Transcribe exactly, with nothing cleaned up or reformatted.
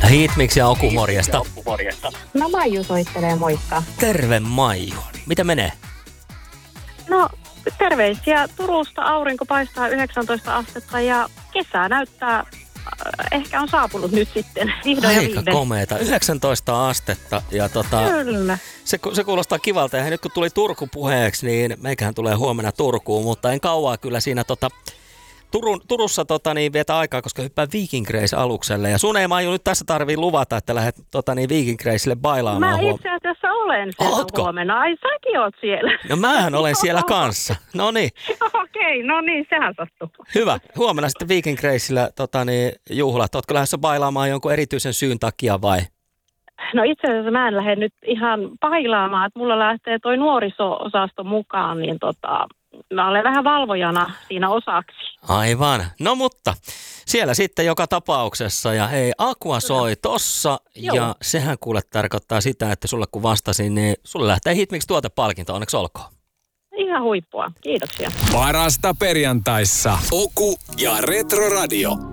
Hitmix ja Oku, morjesta. No Maiju soittelee, moikka. Terve Maiju. Mitä menee? No terveisiä. Turusta aurinko paistaa yhdeksäntoista astetta ja kesä näyttää, äh, ehkä on saapunut nyt sitten vihdoin ja Aika viimein. komeeta. yhdeksäntoista astetta ja tota... Kyllä. Se, se kuulostaa kivalta ja nyt kun tuli Turku puheeksi, niin meikähän tulee huomenna Turkuun, mutta en kauaa kyllä siinä tota... Turun, Turussa tota, niin, vietä aikaa, koska hyppää Viking Grace-alukselle. Ja sun ei Maiju nyt tässä tarvii luvata, että lähdet tota, niin, Viking Gracelle bailaamaan. Mä itse asiassa olen siellä Ootko? huomenna. Ai säkin oot siellä. No mähän olen siellä kanssa. No niin. Okei, no niin, sehän sattuu. Hyvä. Huomenna sitten Viking Gracelle tota, niin, juhlat. Ootko lähdössä bailaamaan jonkun erityisen syyn takia vai? No itse asiassa mä en lähde nyt ihan bailaamaan, että mulla lähtee toi nuoriso-osasto mukaan, niin tota... Mä olen vähän valvojana siinä osaksi. Aivan. No mutta siellä sitten joka tapauksessa ja hei, Aqua soi tossa. Joo. Ja sehän kuule tarkoittaa sitä, että sulle kun vastasin, niin sulle lähtee Hitmix tuotepalkinto. Onneksi olkoon. Ihan huippua. Kiitoksia. Parasta perjantaissa. Oku ja Retro Radio.